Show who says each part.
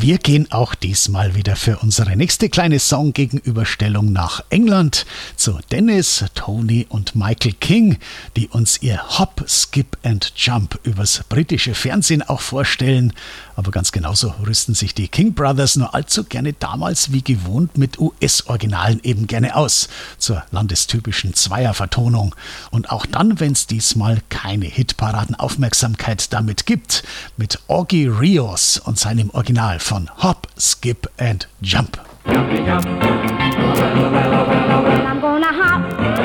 Speaker 1: Wir gehen auch diesmal wieder für unsere nächste kleine Songgegenüberstellung nach England zu Dennis, Tony und Michael King, die uns ihr Hop, Skip and Jump übers britische Fernsehen auch vorstellen. Aber ganz genauso rüsten sich die King Brothers nur allzu gerne damals wie gewohnt mit US-Originalen eben gerne aus, zur landestypischen Zweiervertonung. Und auch dann, wenn es diesmal keine Hitparadenaufmerksamkeit damit gibt, mit Augie Rios und seinem Original von Hop, Skip and Jump.
Speaker 2: Jumpy, jump. Well, I'm gonna hop.